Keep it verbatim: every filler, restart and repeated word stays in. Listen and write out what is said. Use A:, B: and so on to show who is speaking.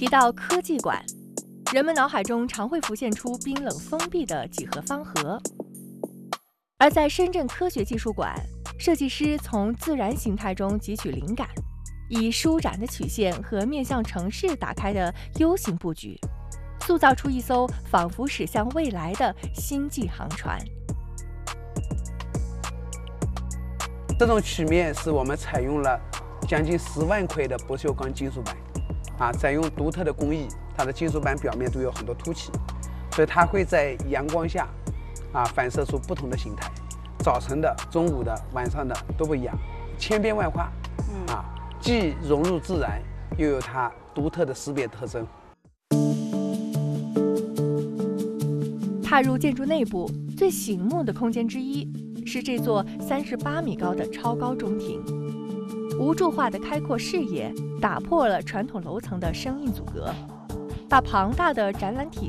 A: 提到科技馆，人们脑海中常会浮现出冰冷封闭的几何方盒。而在深圳科学技术馆，设计师从自然形态中汲取灵感，以舒展的曲线和面向城市打开的 U 型布局，塑造出一艘仿佛驶向未来的星际航船。
B: 这种曲面是我们采用了将近十万块的不锈钢金属板，啊，采用独特的工艺，它的金属板表面都有很多凸起，所以它会在阳光下，啊，反射出不同的形态，早晨的、中午的、晚上的都不一样，千变万化，啊，既融入自然，又有它独特的识别特征。
A: 踏入建筑内部，最醒目的空间之一是这座三十八米高的超高中庭。无柱化的开阔视野打破了传统楼层的生硬阻隔，把庞大的展览体